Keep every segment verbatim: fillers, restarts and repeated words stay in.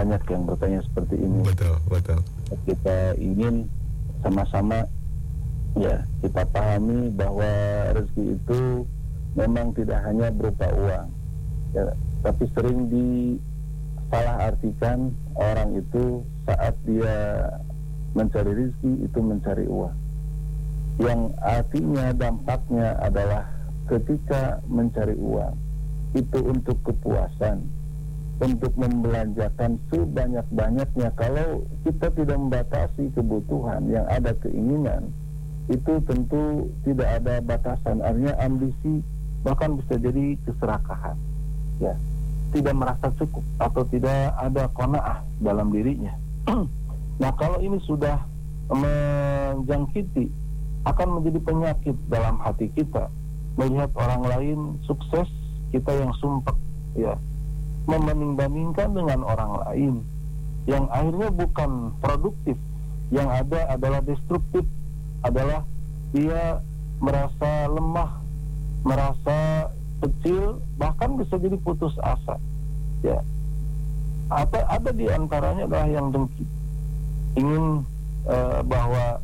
banyak yang bertanya seperti ini. Betul, betul. Kita ingin sama-sama ya kita pahami bahwa rezeki itu memang tidak hanya berupa uang, ya, tapi sering disalahartikan orang itu saat dia mencari rezeki itu mencari uang, yang artinya dampaknya adalah ketika mencari uang itu untuk kepuasan, untuk membelanjakan sebanyak-banyaknya. Kalau kita tidak membatasi kebutuhan, yang ada keinginan, itu tentu tidak ada batasan. Artinya ambisi bahkan bisa jadi keserakahan, ya, tidak merasa cukup atau tidak ada qanaah dalam dirinya. Nah, kalau ini sudah menjangkiti, akan menjadi penyakit dalam hati kita melihat orang lain sukses, kita yang sumpek, ya, membanding-bandingkan dengan orang lain yang akhirnya bukan produktif, yang ada adalah destruktif, adalah dia merasa lemah, merasa kecil, bahkan bisa jadi putus asa, ya. Ada ada di antaranya adalah yang dengki, ingin uh, bahwa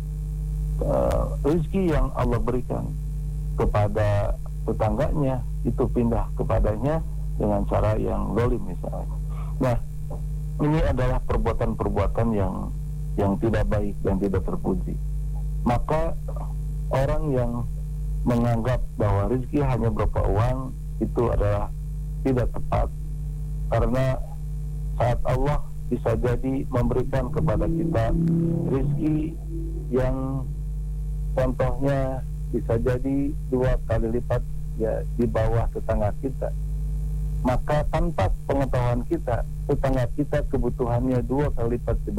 uh, rezeki yang Allah berikan kepada tetangganya itu pindah kepadanya dengan cara yang zalim misalnya. Nah, ini adalah perbuatan-perbuatan yang yang tidak baik dan tidak terpuji. Maka orang yang menganggap bahwa rezeki hanya berupa uang itu adalah tidak tepat, karena saat Allah bisa jadi memberikan kepada kita rezeki yang contohnya bisa jadi dua kali lipat, ya, di bawah tetangga kita. Maka tanpa pengetahuan kita, tetangga kita kebutuhannya dua kali lipat